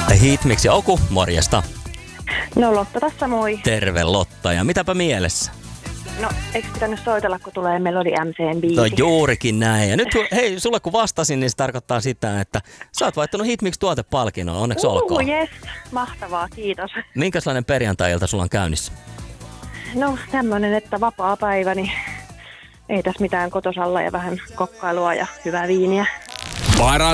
Hitmix ja Oku, morjesta. No Lotta tässä moi. Terve Lotta, ja mitäpä mielessä? No eikö pitänyt soitella, kun tulee Melodi MC:n biisi? No juurikin näin. Ja nyt hei, sulle kun vastasin, niin se tarkoittaa sitä, että sä oot vaihtanut Hitmix tuotepalkinnon. Onneksi olkoon. Jes, mahtavaa, kiitos. Minkälainen perjantai-ilta sulla on käynnissä? No tämmönen, että vapaa päivä, niin ei tässä mitään kotosalla ja vähän kokkailua ja hyvää viiniä. Paras